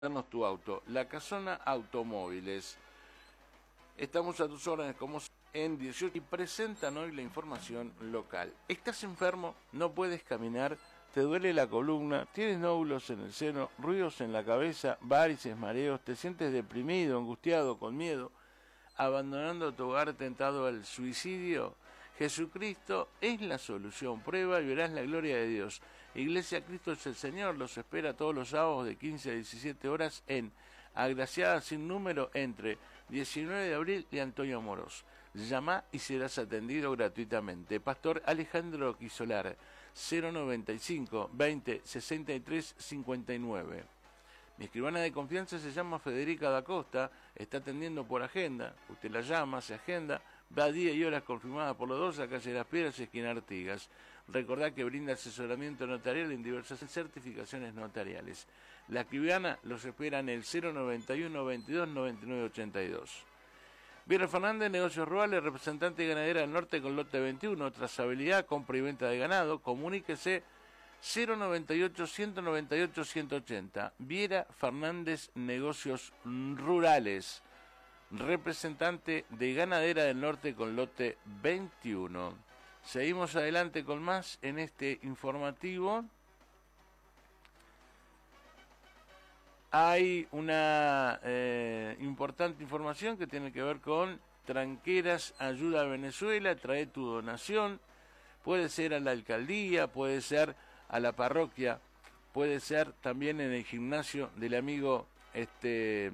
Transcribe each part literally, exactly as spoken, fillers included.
tu auto. La Casona Automóviles. Estamos a tus órdenes como en dieciocho y presentan hoy la información local. ¿Estás enfermo? ¿No puedes caminar? ¿Te duele la columna? ¿Tienes nódulos en el seno? ¿Ruidos en la cabeza? ¿Varices, mareos? ¿Te sientes deprimido, angustiado, con miedo? ¿Abandonando tu hogar tentado al suicidio? Jesucristo es la solución. Prueba y verás la gloria de Dios. Iglesia Cristo es el Señor. Los espera todos los sábados de quince a diecisiete horas en Agraciada sin número entre diecinueve de abril y Antonio Moros. Llama y serás atendido gratuitamente. Pastor Alejandro Quisolar, cero noventa y cinco, veinte, sesenta y tres, cincuenta y nueve. Mi escribana de confianza se llama Federica da Costa, está atendiendo por agenda. Usted la llama, se agenda, va a día y horas confirmadas por los dos a calle Las Piedras y esquina Artigas. Recordá que brinda asesoramiento notarial en diversas certificaciones notariales. La escribana los espera en el cero noventa y uno, veintidós, noventa y nueve, ochenta y dos. Vera Fernández, negocios rurales, representante ganadera del norte con lote veintiuno, trazabilidad, compra y venta de ganado. Comuníquese cero noventa y ocho, ciento noventa y ocho, ciento ochenta. Viera Fernández, negocios rurales, representante de ganadera del norte con lote veintiuno. Seguimos adelante con más en este informativo. Hay una eh, importante información que tiene que ver con Tranqueras Ayuda a Venezuela. Trae tu donación. Puede ser a la alcaldía, puede ser a la parroquia, puede ser también en el gimnasio del amigo este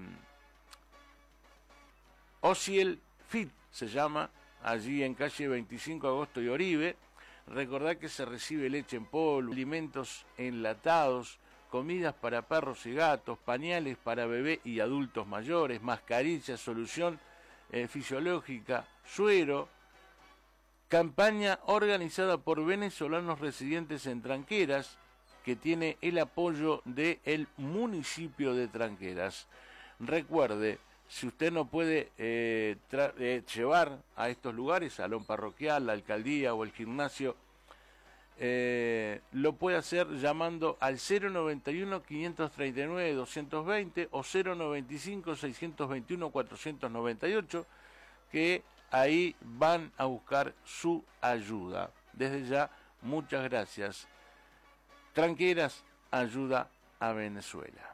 Ociel Fit, se llama, allí en calle veinticinco de agosto y Oribe. Recordad que se recibe leche en polvo, alimentos enlatados, comidas para perros y gatos, pañales para bebé y adultos mayores, mascarillas, solución eh, fisiológica, suero. Campaña organizada por venezolanos residentes en Tranqueras, que tiene el apoyo del municipio de Tranqueras. Recuerde, si usted no puede eh, eh, llevar a estos lugares, salón parroquial, la alcaldía o el gimnasio, eh, lo puede hacer llamando al cero noventa y uno, quinientos treinta y nueve, doscientos veinte o cero noventa y cinco, seiscientos veintiuno, cuatrocientos noventa y ocho, que ahí van a buscar su ayuda. Desde ya, muchas gracias. Tranqueras Ayuda a Venezuela.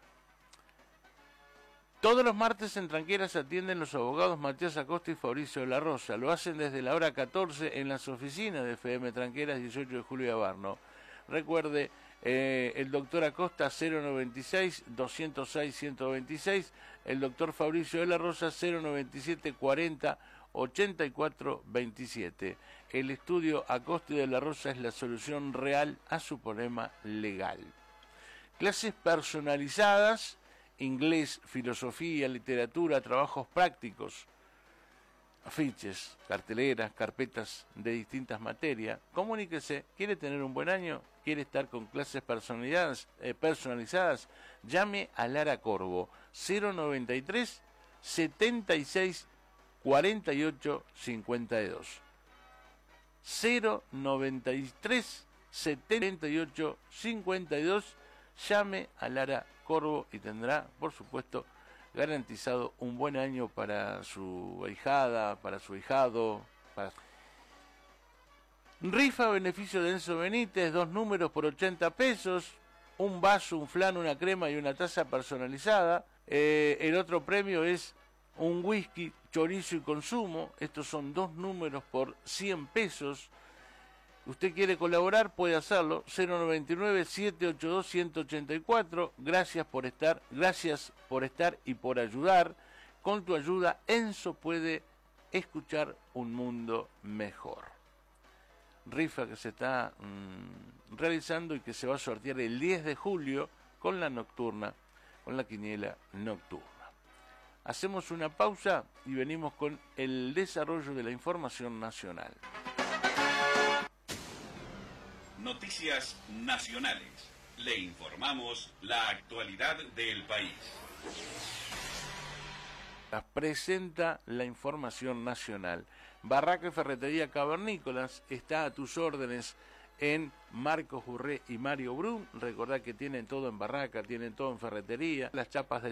Todos los martes en Tranqueras atienden los abogados Matías Acosta y Fabricio de la Rosa. Lo hacen desde la hora catorce en las oficinas de F M Tranqueras, dieciocho de julio de Abarno. Recuerde, eh, el doctor Acosta cero noventa y seis, doscientos seis, ciento veintiséis, el doctor Fabricio de la Rosa cero noventa y siete, cuarenta, ochenta y cuatro, veintisiete. El estudio Acosta y de la Rosa es la solución real a su problema legal. Clases personalizadas, inglés, filosofía, literatura, trabajos prácticos, afiches, carteleras, carpetas de distintas materias. Comuníquese, ¿quiere tener un buen año? ¿Quiere estar con clases personalizadas? Eh, personalizadas? Llame a Lara Corvo, cero noventa y tres, setenta y seis, cuarenta y ocho, cincuenta y dos. cero noventa y tres, setenta y ocho, cincuenta y dos. Llame a Lara Corvo y tendrá, por supuesto, garantizado un buen año para su ahijada, para su ahijado. Para... Rifa beneficio de Enzo Benítez, dos números por ochenta pesos, un vaso, un flan, una crema y una taza personalizada. Eh, el otro premio es un whisky, chorizo y consumo. Estos son dos números por cien pesos. Usted quiere colaborar, puede hacerlo, cero noventa y nueve, setecientos ochenta y dos, ciento ochenta y cuatro. Gracias por estar, gracias por estar y por ayudar. Con tu ayuda, Enzo puede escuchar un mundo mejor. Rifa que se está mmm, realizando y que se va a sortear el diez de julio con la nocturna, con la quiniela nocturna. Hacemos una pausa y venimos con el desarrollo de la información nacional. Noticias nacionales. Le informamos la actualidad del país. Presenta la información nacional. Barraca y Ferretería Cavernícolas está a tus órdenes en Marcos Burré y Mario Brun. Recordad que tienen todo en barraca, tienen todo en ferretería, las chapas de